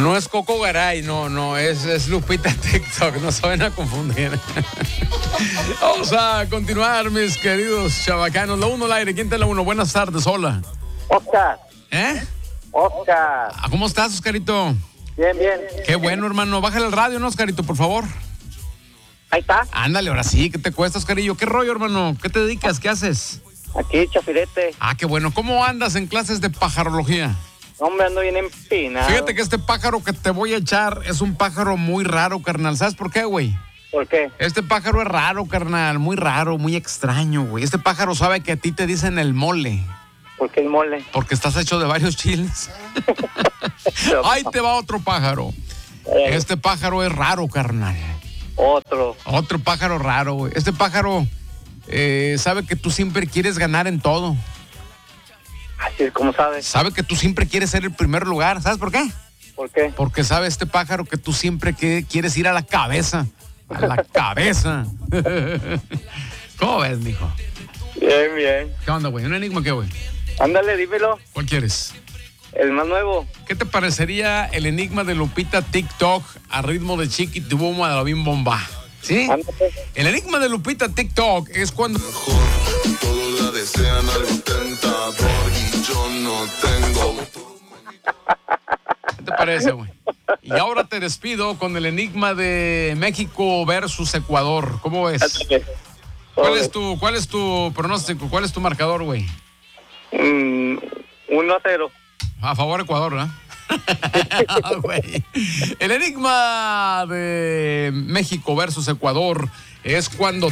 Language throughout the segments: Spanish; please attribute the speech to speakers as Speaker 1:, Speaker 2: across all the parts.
Speaker 1: No es Coco Garay, no, es Lupita TikTok, no se van a confundir. Vamos a continuar, mis queridos chavacanos. La 1 al aire, ¿quién te la 1? Buenas tardes, hola.
Speaker 2: Oscar.
Speaker 1: Oscar. ¿Cómo estás, Oscarito?
Speaker 2: Bien.
Speaker 1: Qué bueno, hermano. Bájale el radio, ¿no, Oscarito, por favor?
Speaker 2: Ahí está.
Speaker 1: Ándale, ahora sí, ¿qué te cuesta, Oscarillo? ¿Qué rollo, hermano? ¿Qué te dedicas? ¿Qué haces?
Speaker 2: Aquí, chafirete.
Speaker 1: Qué bueno. ¿Cómo andas en clases de pajarología?
Speaker 2: Hombre, ando bien empinado.
Speaker 1: Fíjate que este pájaro que te voy a echar es un pájaro muy raro, carnal. ¿Sabes por qué, güey?
Speaker 2: ¿Por qué?
Speaker 1: Este pájaro es raro, carnal. Muy raro, muy extraño, güey. Este pájaro sabe que a ti te dicen el mole.
Speaker 2: ¿Por qué el mole?
Speaker 1: Porque estás hecho de varios chiles. Ahí te va otro pájaro. Este pájaro es raro, carnal. Otro pájaro raro, güey. Este pájaro sabe que tú siempre quieres ganar en todo.
Speaker 2: Así es, ¿cómo sabes?
Speaker 1: Sabe que tú siempre quieres ser el primer lugar. ¿Sabes por qué?
Speaker 2: ¿Por qué?
Speaker 1: Porque sabe este pájaro que tú siempre quieres ir a la cabeza. A la cabeza. ¿Cómo ves, mijo?
Speaker 2: Bien.
Speaker 1: ¿Qué onda, güey? ¿Un enigma qué, güey?
Speaker 2: Ándale, dímelo.
Speaker 1: ¿Cuál quieres?
Speaker 2: El más nuevo.
Speaker 1: ¿Qué te parecería el enigma de Lupita TikTok a ritmo de Chiquitibum a la Bim Bomba? ¿Sí?
Speaker 2: Ándale.
Speaker 1: El enigma de Lupita TikTok es cuando...
Speaker 3: Mejor, todos la desean algo tentador y yo no tengo.
Speaker 1: ¿Qué te parece, güey? Y ahora te despido con el enigma de México versus Ecuador. ¿Cómo ves? ¿Cuál es tu pronóstico? ¿Cuál es tu marcador, güey?
Speaker 2: 1-0.
Speaker 1: A favor Ecuador, ¿no? Güey. El enigma de México versus Ecuador es cuando...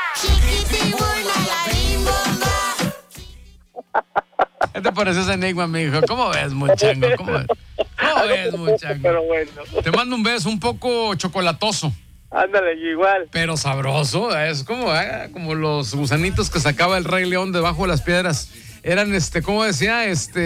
Speaker 1: ¿Qué te parece ese enigma, mijo? ¿Cómo ves, muchango? ¿Cómo ves, muchango?
Speaker 2: Pero bueno.
Speaker 1: Te mando un beso un poco chocolatoso.
Speaker 2: Ándale, igual.
Speaker 1: Pero sabroso. Es como los gusanitos que sacaba el Rey León debajo de las piedras. Eran, ¿cómo decía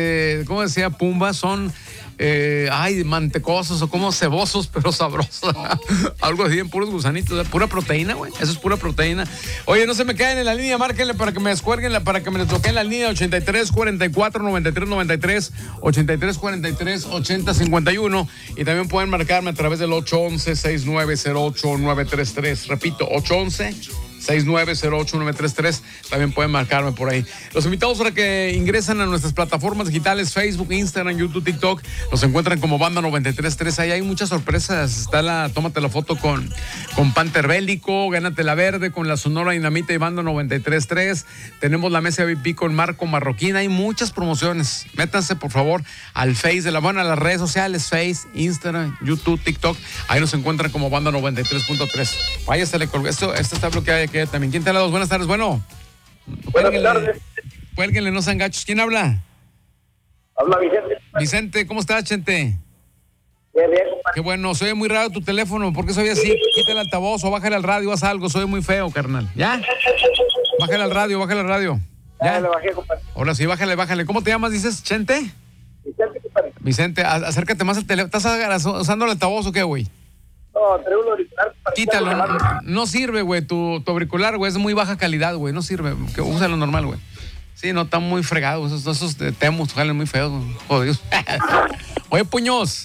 Speaker 1: Pumba? Son, mantecosos o como cebosos, pero sabrosos. Algo así, en puros gusanitos, pura proteína, güey. Eso es pura proteína. Oye, no se me caen en la línea, márquenle para que me descuelguen, para que me desbloqueen la línea 83 44 93 93, 83 43 80 51. Y también pueden marcarme a través del 811 6908 933. Repito, 811 6908-933. También pueden marcarme por ahí. Los invitamos para que ingresen a nuestras plataformas digitales, Facebook, Instagram, YouTube, TikTok. Nos encuentran como Banda 93.3. Ahí hay muchas sorpresas. Está tómate la foto con Panther Bélico, gánate la verde con la Sonora Dinamita y Banda 93.3. Tenemos la mesa VIP con Marco Marroquín. Hay muchas promociones. Métanse, por favor, al Face a las redes sociales, Face, Instagram, YouTube, TikTok. Ahí nos encuentran como Banda 93.3. Váyase, le colgué esto está bloqueado que también. ¿Quién te habla? Buenas tardes. Bueno.
Speaker 2: Buenas tardes.
Speaker 1: Cuélguenle, no sean gachos. ¿Quién habla?
Speaker 2: Habla Vicente.
Speaker 1: Vicente, ¿cómo estás, Chente?
Speaker 2: Bien.
Speaker 1: Qué bueno, soy muy raro tu teléfono. ¿Por qué soy así? Quita el altavoz o bájale al radio, haz algo. Soy muy feo, carnal. ¿Ya? Bájale al radio. ¿Ya?
Speaker 2: Le bajé, compadre.
Speaker 1: Ahora sí, bájale. ¿Cómo te llamas, dices, Chente?
Speaker 2: Vicente, compadre.
Speaker 1: Vicente, acércate más al teléfono. ¿Estás usando el altavoz o qué, güey?
Speaker 2: No, traigo un auricular.
Speaker 1: Quítalo, no sirve, güey, tu auricular, güey, es de muy baja calidad, güey, no sirve, úsalo normal, güey. Sí, no, está muy fregado, esos de Temu salen muy feos, güey. Jodidos. Oye, puños.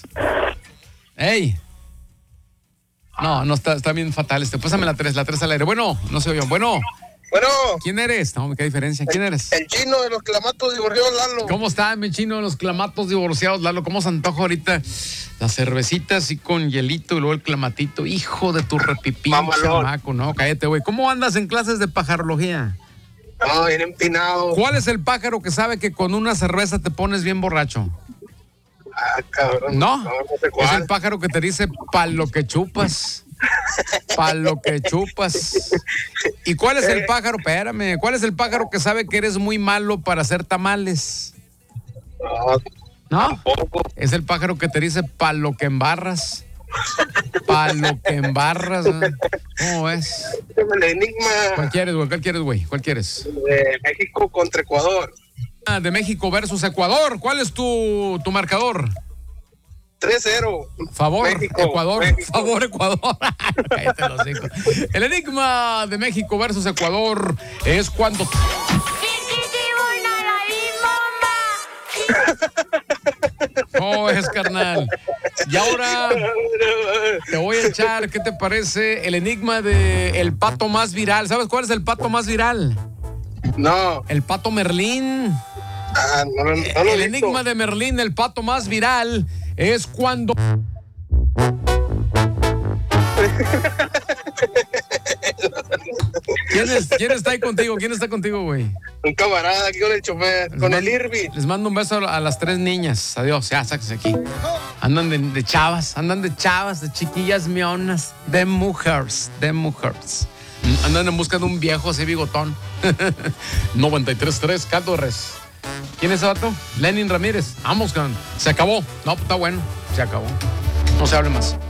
Speaker 1: Ey. No, está bien fatal, pásame la 3 al aire. Bueno, no se oyó, bueno.
Speaker 4: Bueno.
Speaker 1: ¿Quién eres? No, qué diferencia, ¿quién eres?
Speaker 4: El chino de los clamatos divorciados, Lalo.
Speaker 1: ¿Cómo está, mi chino de los clamatos divorciados, Lalo? ¿Cómo se antoja ahorita la cervecita así con hielito y luego el clamatito? Hijo de tu repipín, chamaco, no, cállate, güey. ¿Cómo andas en clases de pajarología?
Speaker 4: No, bien empinado.
Speaker 1: ¿Cuál es el pájaro que sabe que con una cerveza te pones bien borracho?
Speaker 4: Cabrón.
Speaker 1: No,
Speaker 4: sé cuál.
Speaker 1: es el pájaro que te dice pa' lo que chupas. Pa' lo que chupas. ¿Y cuál es el pájaro? Espérame, ¿cuál es el pájaro que sabe que eres muy malo para hacer tamales? ¿No?
Speaker 4: Tampoco.
Speaker 1: Es el pájaro que te dice pa' lo que embarras. Pa' lo que embarras, ¿no? ¿Cómo ves?
Speaker 4: El enigma.
Speaker 1: ¿Cuál quieres, güey? ¿Cuál quieres?
Speaker 4: De México contra Ecuador.
Speaker 1: De México versus Ecuador. ¿Cuál es tu marcador?
Speaker 4: 3-0.
Speaker 1: Favor,
Speaker 4: México,
Speaker 1: Ecuador.
Speaker 4: México.
Speaker 1: Favor, Ecuador. Cállate los hijos. El enigma de México versus Ecuador es cuando... ¿Cómo es, carnal? Y ahora te voy a echar, ¿qué te parece? El enigma de el pato más viral. ¿Sabes cuál es el pato más viral?
Speaker 4: No.
Speaker 1: El pato Merlín.
Speaker 4: No lo
Speaker 1: El
Speaker 4: he
Speaker 1: enigma
Speaker 4: visto.
Speaker 1: de Merlín, el pato más viral, es cuando... ¿Quién está ahí contigo? ¿Quién está contigo, güey?
Speaker 4: Un camarada aquí con el chofer, con el Irvi.
Speaker 1: Les mando un beso a las 3 niñas. Adiós, ya, sáquese aquí. Andan de chavas, de chiquillas mionas, de mujeres. Andan en busca de un viejo así bigotón. 93.3, Torres. ¿Quién es ese vato? Lenin Ramírez. Vamos, can. Se acabó. No, está bueno. Se acabó. No se hable más.